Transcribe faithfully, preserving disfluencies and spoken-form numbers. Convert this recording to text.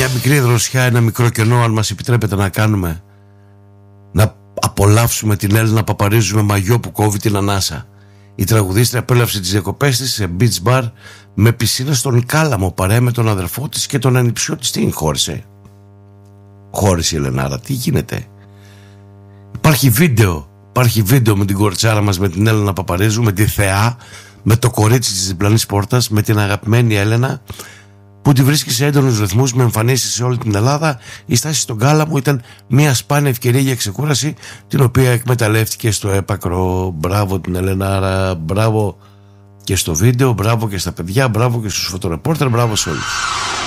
Μια μικρή δροσιά, ένα μικρό κενό, αν μας επιτρέπετε να κάνουμε, να απολαύσουμε την Έλληνα Παπαρίζου με μαγιό που κόβει την ανάσα. Η τραγουδίστρια απέλαυσε τις διακοπές της σε beach bar με πισίνα στον Κάλαμο, παρέα με τον αδερφό της και τον ανιψιό της. Τι χώρισε? Χώρισε η Ελενάρα, τι γίνεται? Υπάρχει βίντεο, υπάρχει βίντεο με την κοριτσάρα μας, με την Έλληνα Παπαρίζου, με τη Θεά, με το κορίτσι της διπλανής πόρτας, με την αγαπημένη Έλενα, που τη βρίσκει σε έντονους ρυθμούς με εμφανίσεις σε όλη την Ελλάδα. Η στάση στον Κάλαμο ήταν μια σπάνια ευκαιρία για ξεκούραση, την οποία εκμεταλλεύτηκε στο έπακρο. Μπράβο την Ελενάρα, μπράβο και στο βίντεο, μπράβο και στα παιδιά, μπράβο και στους φωτορεπόρτερ, μπράβο σε όλους.